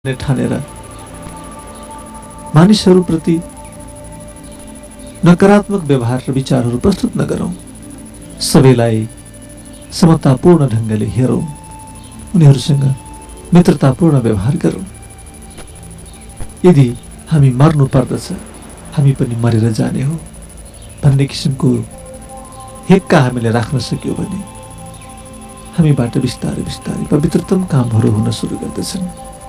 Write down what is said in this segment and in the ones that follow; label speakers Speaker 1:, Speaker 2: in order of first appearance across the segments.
Speaker 1: ठानेर मानिसहरूप्रति नकारात्मक व्यवहार र विचारहरू प्रस्तुत नगरौं। सबैलाई समतापूर्ण ढंगले हेरौं, उनीहरूसँग मित्रतापूर्ण व्यवहार गरौं। यदि हामी मर्नु पर्दछ, हामी पनि मरेर जाने हो भन्ने किसिमको हेक्का हामीले राख्न सक्यौं भने हामीबाट बिस्तारै बिस्तारै पवित्रतम कामहरू हुन सुरु गर्दछन्।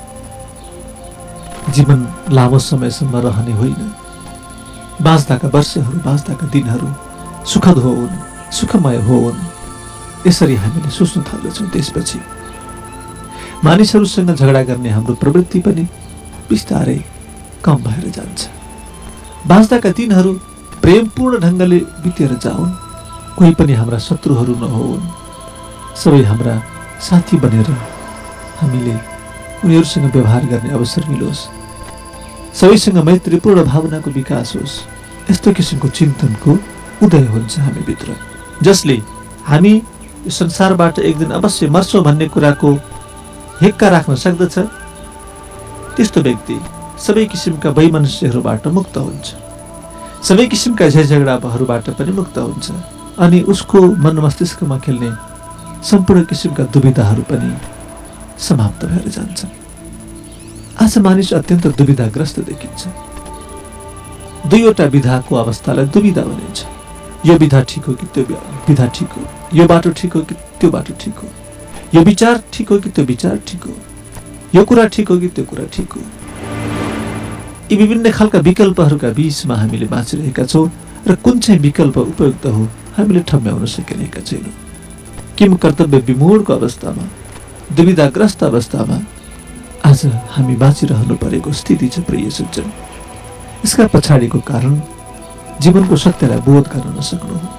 Speaker 1: जीवन लामो समयसम्म रहने होइन। बाँच्दाका वर्षहरू, बाँच्दाका दिनहरू सुखद होउन्, सुखमय होउन्, यसरी हामीले सोच्न थाल्दछौँ। त्यसपछि मानिसहरूसँग झगडा गर्ने हाम्रो प्रवृत्ति पनि बिस्तारै कम भएर जान्छ। बाँच्दाका दिनहरू प्रेमपूर्ण ढंगले बितेर जाउन्, कोही पनि हाम्रा शत्रुहरू नहोउन्, सबै हाम्रा साथी बनेर हामीले उनीहरूसँग व्यवहार गर्ने अवसर मिलोस्, सबैसँग मैत्रीपूर्ण भावनाको विकास होस्। यस्तो किसिमको चिन्तनको उदय हुन्छ हामीभित्र, जसले हामी यो संसारबाट एक दिन अवश्य मर्छौं भन्ने कुराको हेक्का राख्न सक्दछ। त्यस्तो व्यक्ति सबै किसिमका वैमनस्यहरूबाट मुक्त हुन्छ, सबै किसिमका झैझगडाहरूबाट पनि मुक्त हुन्छ, अनि उसको मन मस्तिष्कमा खेल्ने सम्पूर्ण किसिमका दुविधाहरू पनि समाप्त भएर जान्छन्। आज मानिस अत्यन्त दुविधाग्रस्त देखिन्छ। दुईवटा विधाको अवस्थालाई दुविधा भनिन्छ। यो विधा ठिक हो कि त्यो विधा ठिक हो, यो बाटो ठिक हो कि त्यो बाटो ठिक हो, यो विचार ठिक हो कि त्यो विचार ठिक हो, यो कुरा ठिक हो कि त्यो कुरा ठिक हो। यी विभिन्न खालका विकल्पहरूका बीचमा हामीले बाँचिरहेका छौँ र कुन चाहिँ विकल्प उपयुक्त हो हामीले ठम्ब्याउन सकिरहेका छैनौँ। किम कर्तव्य विमूढको अवस्थामा, दुविधाग्रस्त अवस्थामा आज हामी बाँचिरहनु परेको स्थिति छ प्रिय सज्जन। यसका पछाडिको कारण जीवनको सत्यलाई बोध गर्न नसक्नु हो।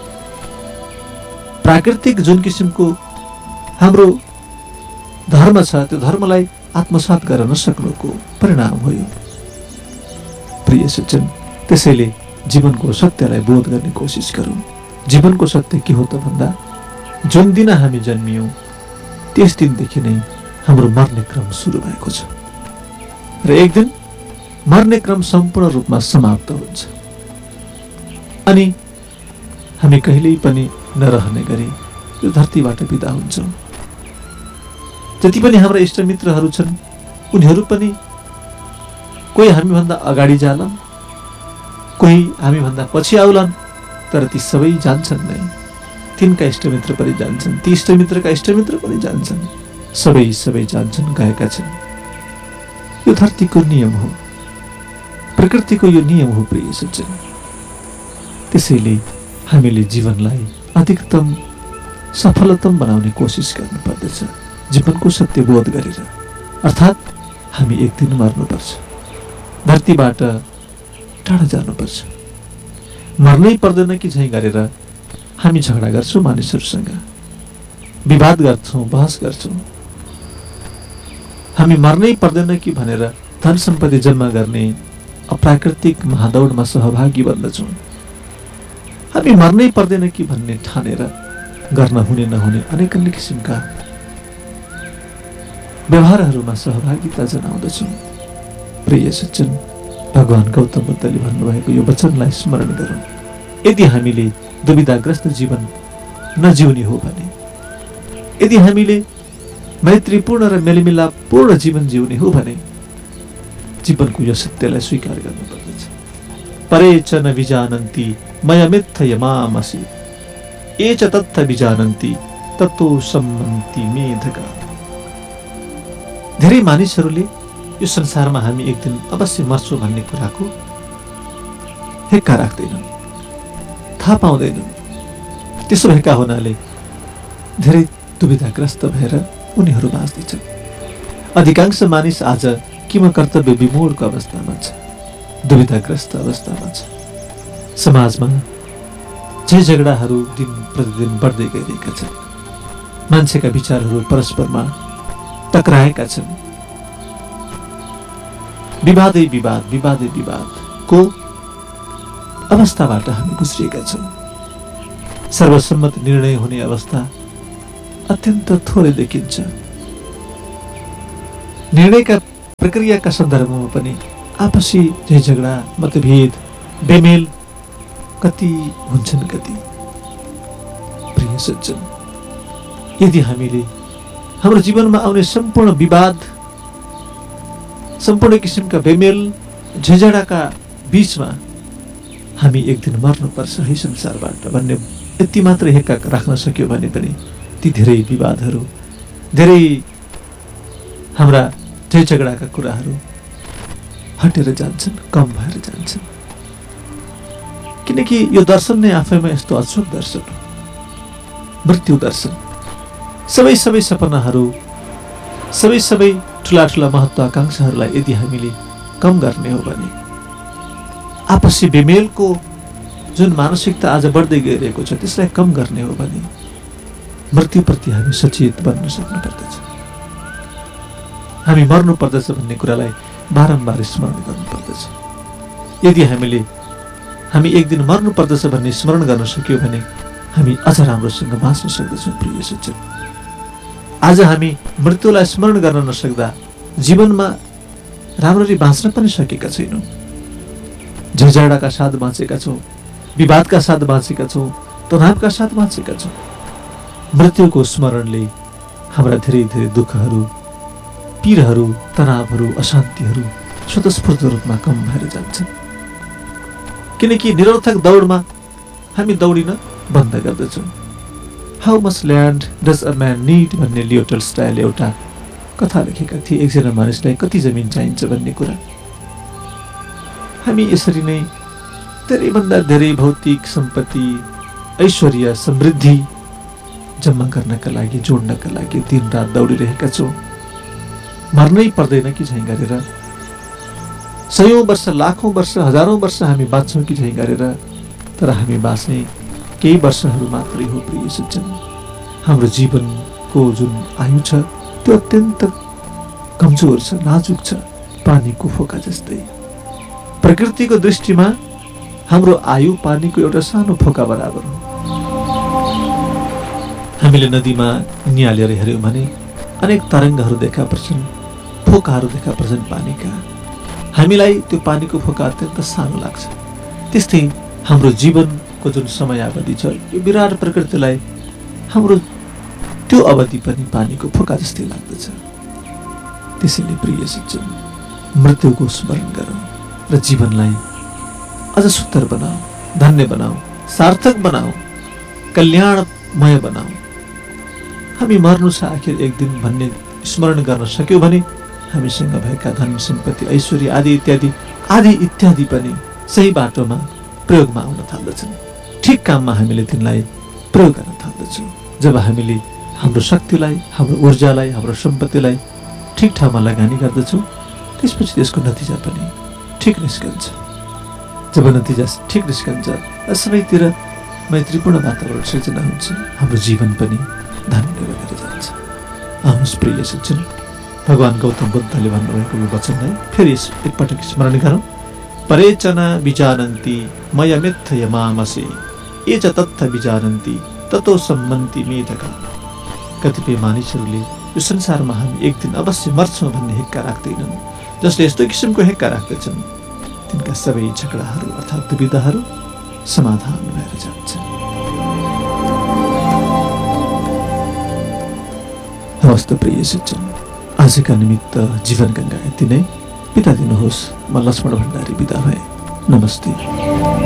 Speaker 1: प्राकृतिक जुन किसिमको हाम्रो धर्म छ, त्यो धर्मलाई आत्मसात गर्न नसक्नुको परिणाम हो यो प्रिय सज्जन। त्यसैले जीवनको सत्यलाई बोध गर्ने कोसिस गरौँ। जीवनको सत्य के हो त भन्दा, जुन दिन हामी जन्मियौं त्यस दिनदेखि नै हाम्रो मर्ने क्रम सुरु भएको छ र एक दिन मर्ने क्रम सम्पूर्ण रूपमा समाप्त हुन्छ, अनि हामी कहिल्यै पनि नरहने गरी यो धरतीबाट बिदा हुन्छौँ। जति पनि हाम्रा इष्टमित्रहरू छन्, उनीहरू पनि कोही हामीभन्दा अगाडि जालान्, कोही हामीभन्दा पछि आउलान्, तर ती सबै जान्छन् नै। तिनका इष्टमित्र पनि जान्छन्, ती इष्टमित्रका इष्टमित्र पनि जान्छन्, सबै सबै जान्छन्, गएका छन्। यो धरतीको नियम हो, प्रकृतिको यो नियम हो प्रिय सज्जन। त्यसैले हामीले जीवनलाई अधिकतम सफलतम बनाउने कोसिस गर्नुपर्दछ, जीवनको सत्य बोध गरेर। अर्थात् हामी एक दिन मर्नुपर्छ, धरतीबाट टाढा जानुपर्छ। मर्नै पर्दैन कि झैं गरेर हामी झगडा गर्छौं, मानिसहरूसँग विवाद गर्छौं, बहस गर्छौं। हामी मर्नै पर्दैन कि भनेर धन सम्पत्ति जम्मा गर्ने अप्राकृतिक महादौडमा सहभागी बन्दछौं। हामी मर्नै पर्दैन कि भन्ने ठानेर गर्न हुने नहुने अनेक अन्य किसिमका व्यवहारहरूमा सहभागिता जनाउँदछौं। प्रिय सज्जन, भगवान गौतम बुद्धले भन्नुभएको यो वचनलाई स्मरण गरौँ। यदि हामीले दुविधाग्रस्त जीवन नजिउने हो भने, यदि हामीले मैत्रीपूर्ण र मेलमिलापपूर्ण जीवन जिउने हो भने, जीवनको यो सत्यलाई स्वीकार गर्नुपर्दछ। परे च न विजानन्ति मयमित्थ मामसि, ए च तत्थ विजानन्ति तत्तो सम्मन्ति मेधका। धेरै मानिसहरूले यो संसारमा हामी एक दिन अवश्य मर्छौं भन्ने कुराको हेक्का राख्दैनन्, थाहा पाउँदैनन्। त्यसो भएका हुनाले धेरै दुविधाग्रस्त भएर उनीहरू बाँच्दैछन्। अधिकांश मानिस आज किम कर्तव्य विमूढको अवस्थामा छ, दुविधाग्रस्त अवस्थामा छ। समाजमा झैझगडाहरू दिन प्रतिदिन बढ्दै गइरहेका छन्। मान्छेका विचारहरू परस्परमा टक्राएका छन्। विवादै विवाद, विवादै विवादको अवस्थाबाट हामी गुज्रिएका छौँ। सर्वसम्मत निर्णय हुने अवस्था अत्यन्त थोरै देखिन्छ। निर्णयका प्रक्रियाका सन्दर्भमा पनि आपसी झैझगडा मतभेद बेमेल कति हुन्छन् कति। प्रिय सज्जन, यदि हामीले हाम्रो जीवनमा आउने सम्पूर्ण विवाद सम्पूर्ण किसिमका बेमेल झैझगडाका बीचमा हामी एक दिन मर्नुपर्छ है संसारबाट भन्ने यति मात्र हेक्का राख्न सक्यो भने पनि ती धेरै विवादहरू धेरै हाम्रा झैझगडाका कुराहरू हटेर जान्छन्, कम भएर जान्छन्। किनकि यो दर्शन नै आफैमा यस्तो अद्भुत दर्शन हो, मृत्यु दर्शन। सबै सपनाहरू सबै ठुला ठुला महत्वाकांक्षाहरूलाई यदि हामीले कम गर्ने हो भने, आपसी बेमेलको जुन मानसिकता आज बढ्दै गइरहेको छ त्यसलाई कम गर्ने हो भने मृत्युप्रति हामी सचेत बन्न सक्नु पर्दछ। हामी मर्नु पर्दछ भन्ने कुरालाई बारम्बार स्मरण गर्नुपर्दछ। यदि हामी एक दिन मर्नु पर्दछ भन्ने स्मरण गर्न सक्यौँ भने हामी अझ राम्रोसँग बाँच्न सक्दछौँ। प्रिय सज्जन, आज हामी मृत्युलाई स्मरण गर्न नसक्दा जीवनमा राम्ररी बाँच्न पनि सकेका छैनौँ। झैझगडाका साथ बाँचेका छौँ, विवादका साथ बाँचेका छौँ, तनावका साथ बाँचेका छौँ। मृत्युको स्मरणले हाम्रा धेरै धेरै दुःखहरू, पीडहरू, तनावहरू, अशान्तिहरू स्वतस्फूर्त रूपमा कम भएर जान्छन्। किनकि निरर्थक दौडमा हामी दौडिन बन्द गर्दछौँ। How much land does a man need भन्ने लियो टोल्स्टोयले एउटा कथा लेखेका थिए, एकजना मानिसलाई कति जमिन चाहिन्छ भन्ने कुरा। हामी यसरी नै धेरैभन्दा धेरै भौतिक सम्पत्ति, ऐश्वर्य, समृद्धि जम्मा गर्नका लागि, जोड्नका लागि दिनरात दौडिरहेका छौँ। मर्नै पर्दैन कि झैँ गरेर, सयौं वर्ष, लाखौं वर्ष, हजारौं वर्ष हामी बाँच्छौँ कि झैँ गरेर, तर हामी बाँच्ने केही वर्षहरू मात्रै हो। प्रिय सज्जन, हाम्रो जीवनको जुन आयु छ त्यो अत्यन्त कमजोर छ, नाजुक छ, पानीको फोका जस्तै। प्रकृतिको दृष्टिमा हाम्रो आयु पानीको एउटा सानो फोका बराबर हो। हामीले नदीमा निहालेर हेऱ्यौँ भने अनेक तरङ्गहरू देखा पर्छन्, फोकाहरू देखा पर्छन् पानीका। हामीलाई त्यो पानीको फोका अत्यन्त सानो लाग्छ। त्यस्तै हाम्रो जीवनको जुन समयावधि छ यो विराट प्रकृतिलाई हाम्रो त्यो अवधि पनि पानीको फोका जस्तै लाग्दछ। त्यसैले प्रिय सज्जन, मृत्युको स्मरण गरौँ र जीवनलाई अझ सुन्दर बनाऊ, धन्य बनाऊ, सार्थक बनाऊ, कल्याणमय बनाऊ। हामी मर्नु छ आखिर एक दिन भन्ने स्मरण गर्न सक्यौँ भने हामीसँग भएका धन सम्पत्ति, ऐश्वर्य आदि इत्यादि पनि सही बाटोमा प्रयोगमा आउन थाल्दछन्। ठिक काममा हामीले तिनलाई प्रयोग गर्न थाल्दछौँ। जब हामीले हाम्रो शक्तिलाई, हाम्रो ऊर्जालाई, हाम्रो सम्पत्तिलाई ठिक ठाउँमा लगानी गर्दछौँ त्यसपछि त्यसको नतिजा पनि ठिक निस्कन्छ। जब नतिजा ठिक निस्कन्छ सबैतिर मैत्रीपूर्ण वातावरण सृजना हुन्छ, हाम्रो जीवन पनि धन्य बनेर जान्छ। आउनुहोस् प्रिय सज्जन, भगवान गौतम बुद्धले भन्नुभएको यो वचनलाई फेरि एकपटक स्मरण गरौँ। परेचन विजानन्ति मयमित्थय मामसे ये च तत्थ विजानन्ति ततो सम्मन्ति मेधका। कतिपय मानिसहरूले यो संसारमा हामी एक दिन अवश्य मर्छौँ भन्ने हेक्का राख्दैनन्। जसले यस्तो किसिमको हेक्का राख्दछन् तिनका सबै झगडाहरू अर्थात् दुविधाहरू समाधान भएर जान्छन्। हवस् त प्रिय सज्जन, आजका निमित्त जीवन गङ्गा यति नै। बिदा दिनुहोस्। म लक्ष्मण भण्डारी बिदा भए। नमस्ते।